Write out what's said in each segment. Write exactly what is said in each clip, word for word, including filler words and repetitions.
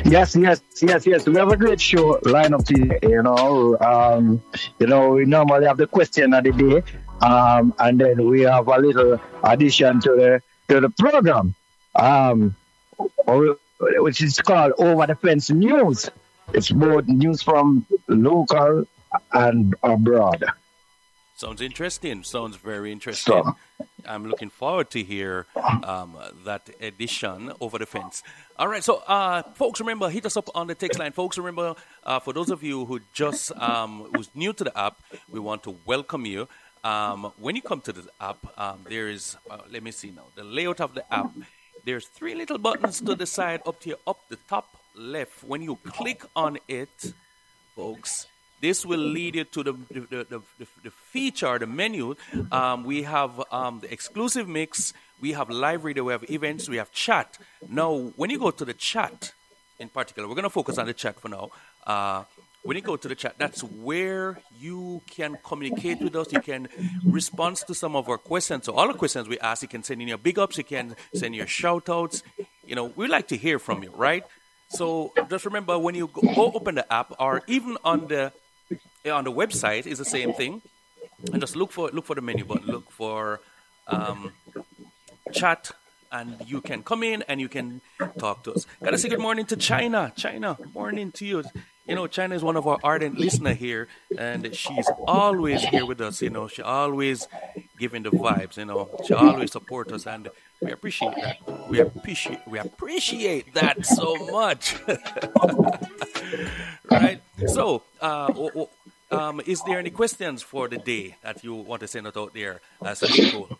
Yes, yes, yes, yes. We have a great show lineup today. You know, um, you know, we normally have the question of the day, um, and then we have a little addition to the to the program, um, or- which is called Over the Fence News. It's both news from local and abroad. Sounds interesting. Sounds very interesting. So, I'm looking forward to hear um, that edition over the fence. All right, so uh, folks, remember hit us up on the text line. Folks, remember uh, for those of you who just um, who's new to the app, we want to welcome you. Um, when you come to the app, um, there is uh, let me see now the layout of the app. There's three little buttons to the side, up to your, up the top left. When you click on it, folks, this will lead you to the the, the, the, the, the feature, the menu. Um, we have um, the exclusive mix. We have live radio. We have events. We have chat. Now, when you go to the chat, in particular, we're going to focus on the chat for now. Uh, when you go to the chat, that's where you can communicate with us. You can respond to some of our questions. So all the questions we ask, you can send in your big ups. You can send your shout outs. You know, we like to hear from you, right? So just remember when you go, go open the app or even on the on the website is the same thing. And just look for look for the menu button. Look for um, chat, and you can come in and you can talk to us. Gotta say good morning to China. China, morning to you. You know, China is one of our ardent listeners here, and she's always here with us. You know, she always giving the vibes. You know, she always support us, and we appreciate that. We appreciate we appreciate that so much. Right? So, uh, o- o- um, is there any questions for the day that you want to send it out there? Uh, so cool.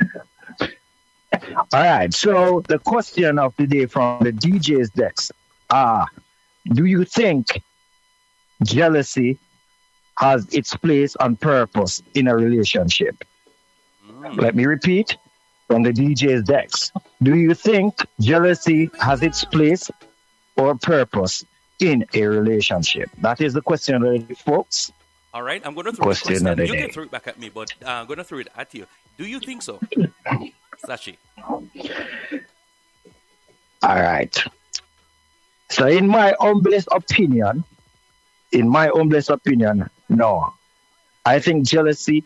all right. So the question of the day from the D J's decks. Ah, do you think jealousy has its place on purpose in a relationship? Mm. Let me repeat from the D J's decks. Do you think jealousy has its place or purpose in a relationship? That is the question, of the day, folks. All right, I'm going to throw the Question question. of the You can day. throw it back at me, but uh, I'm going to throw it at you. Do you think so, Sashi? All right. So, in my humblest opinion, in my humblest opinion, no. I think jealousy,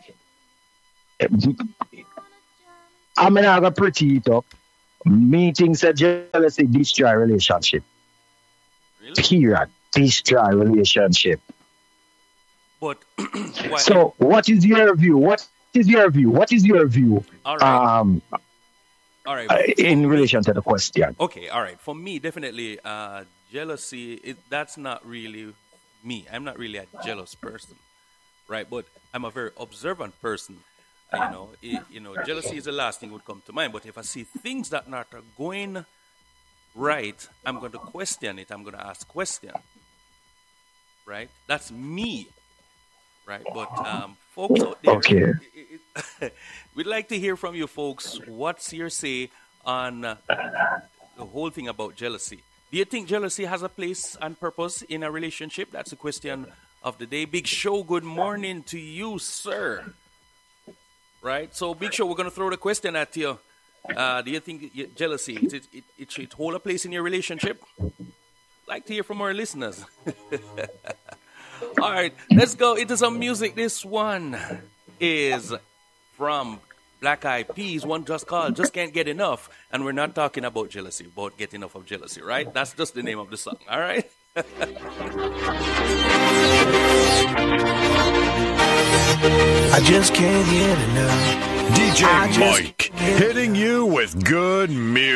I'm not going to pretty it up. Meetings that jealousy destroy relationship. Really? Period. Destroy relationship. But why? So, what is your view? What is your view? What is your view All right, um, all right. uh, For in me, relation to the question? okay, all right. For me, definitely, uh, jealousy. It, that's not really me. I'm not really a jealous person, right? But I'm a very observant person. Uh, you know, I you know, jealousy is the last thing would come to mind. But if I see things that not are going right, I'm going to question it. I'm going to ask question, right? That's me, right? But um, folks out there, Okay. it, it, it we'd like to hear from you, folks. What's your say on uh, the whole thing about jealousy? Do you think jealousy has a place and purpose in a relationship? That's the question of the day. Big Show, good morning to you, sir. Right? So, Big Show, we're going to throw the question at you. Uh, do you think y- jealousy, it, it, it, it should hold a place in your relationship? Like to hear from our listeners. All right, let's go into some music. This one is from Black Eyed Peas, one just called Just Can't Get Enough. And we're not talking about jealousy, about get enough of jealousy, right? That's just the name of the song, all right? I just can't get enough. D J I just Mike hitting you with good music.